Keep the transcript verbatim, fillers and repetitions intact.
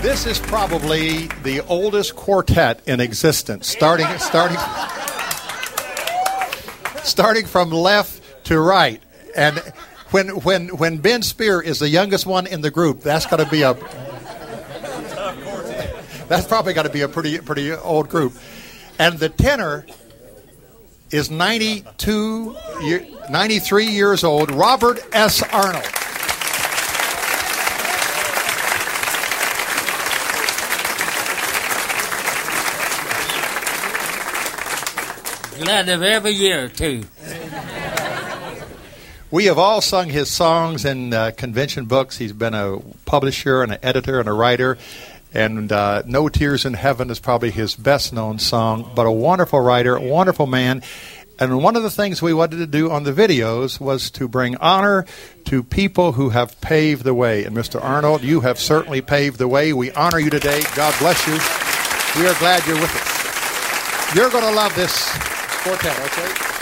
This is probably the oldest quartet in existence, starting starting starting from left to right. And when when when Ben Spear is the youngest one in the group, that's got to be a that's probably got to be a pretty pretty old group. And the tenor is ninety-two, ninety-three years old, Robert S. Arnold. Glad of every year, too. We have all sung his songs in uh, convention books. He's been a publisher and an editor and a writer. And uh, No Tears in Heaven is probably his best-known song, but a wonderful writer, a wonderful man. And one of the things we wanted to do on the videos was to bring honor to people who have paved the way. And Mister Arnold, you have certainly paved the way. We honor you today. God bless you. We are glad you're with us. You're going to love this quartet, okay?